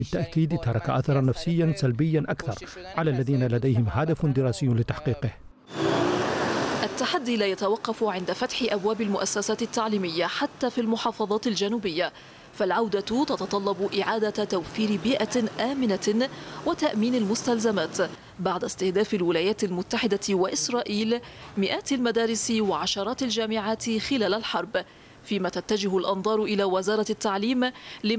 بالتأكيد ترك أثرا نفسيا سلبيا أكثر على الذين لديهم هدف دراسي لتحقيقه. التحدي لا يتوقف عند فتح أبواب المؤسسات التعليمية حتى في المحافظات الجنوبية، فالعودة تتطلب إعادة توفير بيئة آمنة وتأمين المستلزمات بعد استهداف الولايات المتحدة وإسرائيل مئات المدارس وعشرات الجامعات خلال الحرب، فيما تتجه الأنظار إلى وزارة التعليم